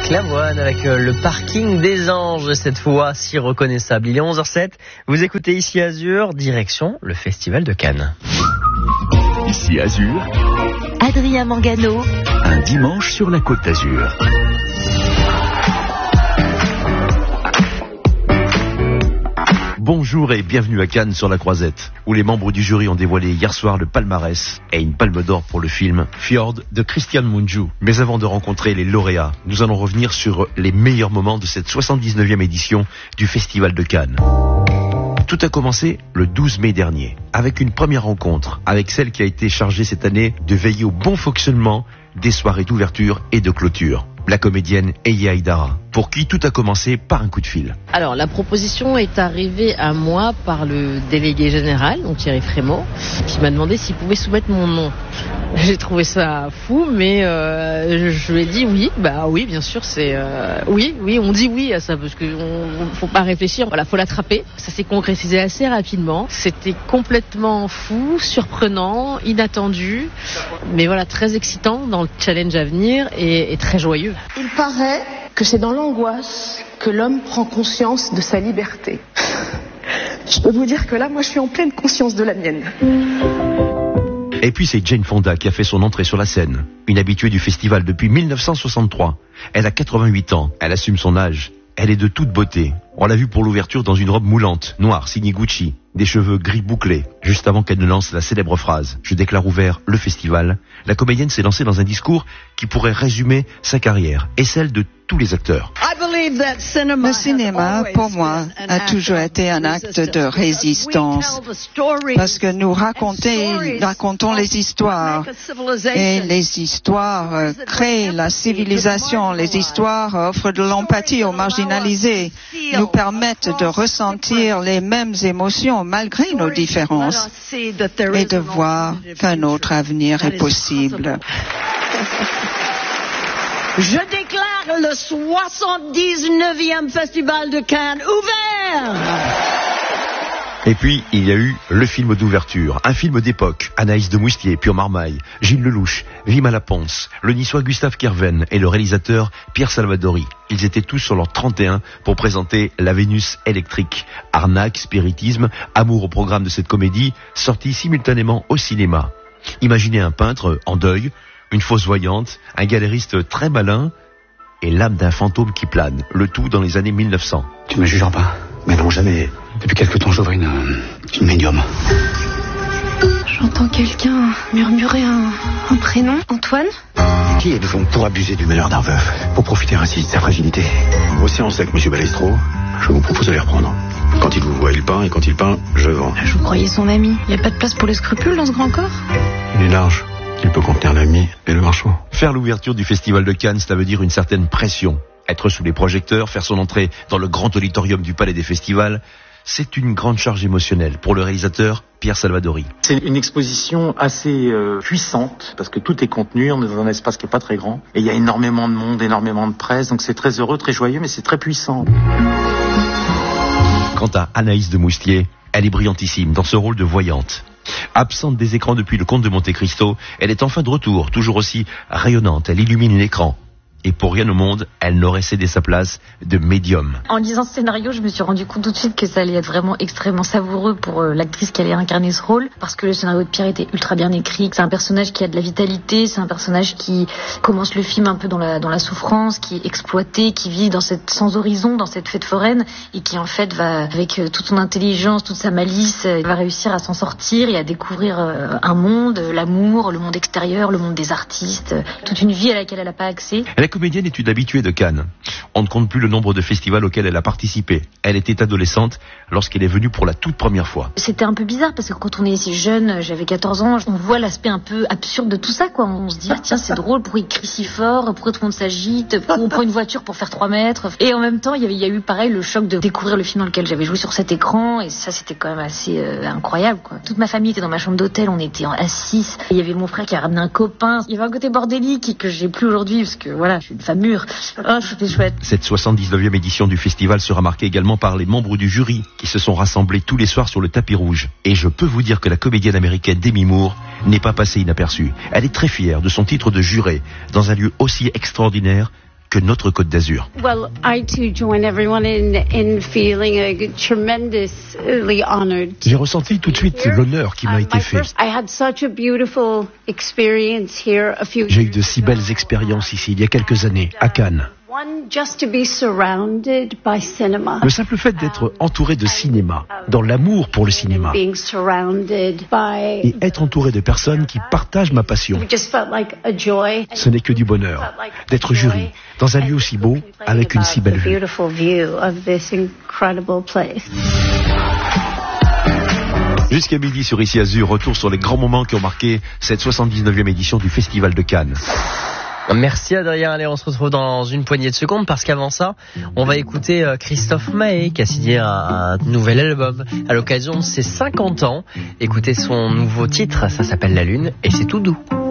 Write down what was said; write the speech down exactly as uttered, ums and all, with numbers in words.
Clairevoine avec euh, le parking des Anges, cette fois si reconnaissable. Il est onze heures zéro sept, vous écoutez ici Azur, direction le Festival de Cannes. Ici Azur, Adrien Mangano, un dimanche sur la Côte d'Azur. Bonjour et bienvenue à Cannes sur la Croisette, où les membres du jury ont dévoilé hier soir le palmarès et une palme d'or pour le film Fjord de Christian Mungiu. Mais avant de rencontrer les lauréats, nous allons revenir sur les meilleurs moments de cette soixante-dix-neuvième édition du Festival de Cannes. Tout a commencé le douze mai dernier, avec une première rencontre, avec celle qui a été chargée cette année de veiller au bon fonctionnement des soirées d'ouverture et de clôture. La comédienne Eya Idara, pour qui tout a commencé par un coup de fil. Alors, la proposition est arrivée à moi par le délégué général, donc Thierry Frémaux, qui m'a demandé s'il pouvait soumettre mon nom. J'ai trouvé ça fou, mais euh, je lui ai dit oui, bah oui, bien sûr, c'est euh, oui, oui, on dit oui à ça parce que on, faut pas réfléchir, voilà, faut l'attraper. Ça s'est concrétisé assez rapidement. C'était complètement fou, surprenant, inattendu, mais voilà, très excitant dans le challenge à venir et, et très joyeux. Il paraît que c'est dans l'angoisse que l'homme prend conscience de sa liberté. Je peux vous dire que là, moi, je suis en pleine conscience de la mienne. Et puis c'est Jane Fonda qui a fait son entrée sur la scène. Une habituée du festival depuis mille neuf cent soixante-trois. Elle a quatre-vingt-huit ans, elle assume son âge. Elle est de toute beauté. On l'a vue pour l'ouverture dans une robe moulante, noire, signée Gucci, des cheveux gris bouclés. Juste avant qu'elle ne lance la célèbre phrase « Je déclare ouvert le festival », la comédienne s'est lancée dans un discours qui pourrait résumer sa carrière et celle de tous les acteurs. Le cinéma, pour moi, a toujours été un acte de résistance parce que nous racontons, racontons les histoires et les histoires créent la civilisation. Les histoires offrent de l'empathie aux marginalisés, nous permettent de ressentir les mêmes émotions malgré nos différences et de voir qu'un autre avenir est possible. Je déclare le soixante-dix-neuvième Festival de Cannes ouvert. Et puis, il y a eu le film d'ouverture, un film d'époque. Anaïs de Moustier, Pio Marmaille, Gilles Lelouch, Wim Laponce, le niçois Gustave Kerven et le réalisateur Pierre Salvadori. Ils étaient tous sur leur trente et un pour présenter La Vénus électrique. Arnaque, spiritisme, amour au programme de cette comédie, sortie simultanément au cinéma. Imaginez un peintre en deuil, une fausse voyante, un galériste très malin et l'âme d'un fantôme qui plane. Le tout dans les années mille neuf cents. Tu me jugeras pas, mais non, jamais. Depuis quelque temps, j'ouvre une, une médium. J'entends quelqu'un murmurer un, un prénom. Antoine ? Qui êtes-vous pour abuser du malheur d'un veuf, pour profiter ainsi de sa fragilité? Vos séances avec Monsieur Balestro, je vous propose de les reprendre. Quand il vous voit, il peint, et quand il peint, je vends. Je vous croyais son ami. Il n'y a pas de place pour les scrupules dans ce grand corps? Il est large. Il peut contenir l'ami et le marchand. Faire l'ouverture du Festival de Cannes, cela veut dire une certaine pression. Être sous les projecteurs, faire son entrée dans le grand auditorium du Palais des Festivals, c'est une grande charge émotionnelle pour le réalisateur Pierre Salvadori. C'est une exposition assez euh, puissante parce que tout est contenu, on est dans un espace qui est pas très grand et il y a énormément de monde, énormément de presse, donc c'est très heureux, très joyeux, mais c'est très puissant. Quant à Anaïs de Moustier, elle est brillantissime dans ce rôle de voyante. Absente des écrans depuis le Comte de Monte Cristo, elle est enfin de retour, toujours aussi rayonnante, elle illumine l'écran. Et pour rien au monde, elle n'aurait cédé sa place de médium. En lisant ce scénario, je me suis rendu compte tout de suite que ça allait être vraiment extrêmement savoureux pour euh, l'actrice qui allait incarner ce rôle, parce que le scénario de Pierre était ultra bien écrit. C'est un personnage qui a de la vitalité, c'est un personnage qui commence le film un peu dans la dans la souffrance, qui est exploité, qui vit dans cette sans horizon, dans cette fête foraine, et qui en fait va avec euh, toute son intelligence, toute sa malice, euh, va réussir à s'en sortir et à découvrir euh, un monde, euh, l'amour, le monde extérieur, le monde des artistes, euh, toute une vie à laquelle elle n'a pas accès. La comédienne est une habituée de Cannes. On ne compte plus le nombre de festivals auxquels elle a participé. Elle était adolescente lorsqu'elle est venue pour la toute première fois. C'était un peu bizarre parce que quand on est si jeune, j'avais quatorze ans, on voit l'aspect un peu absurde de tout ça, quoi. On se dit, ah, tiens, c'est drôle, pourquoi il crie si fort, pourquoi tout le monde s'agite, pourquoi on prend une voiture pour faire trois mètres. Et en même temps, il y avait, il y a eu pareil le choc de découvrir le film dans lequel j'avais joué sur cet écran, et ça, c'était quand même assez euh, incroyable, quoi. Toute ma famille était dans ma chambre d'hôtel, on était à six. Il y avait mon frère qui a ramené un copain. Il y avait un côté bordélique que j'ai plus aujourd'hui parce que voilà, je suis une femme mûre. Oh, c'était chouette. Cette soixante-dix-neuvième édition du festival sera marquée également par les membres du jury qui se sont rassemblés tous les soirs sur le tapis rouge. Et je peux vous dire que la comédienne américaine Demi Moore n'est pas passée inaperçue. Elle est très fière de son titre de juré dans un lieu aussi extraordinaire que notre Côte d'Azur. Well, I too join everyone in, in feeling uh, tremendously honored. J'ai ressenti tout de suite l'honneur qui m'a été fait. I had such a beautiful experience here a few J'ai eu de si belles expériences ici il y a quelques années, à Cannes. One, just to be surrounded by cinema. Le simple fait d'être entouré de cinéma, dans l'amour pour le cinéma, Being surrounded by... et être entouré de personnes qui partagent ma passion. We just felt like a joy. Ce n'est que du bonheur d'être jury dans un lieu aussi beau avec une si belle vue. Beautiful view of this incredible place. Jusqu'à midi sur Ici Azur, retour sur les grands moments qui ont marqué cette soixante-dix-neuvième édition du Festival de Cannes. Merci Adrien, allez on se retrouve dans une poignée de secondes parce qu'avant ça on va écouter Christophe Maé qui a signé un, un nouvel album à l'occasion de ses cinquante ans. Écoutez son nouveau titre, ça s'appelle La Lune et c'est tout doux.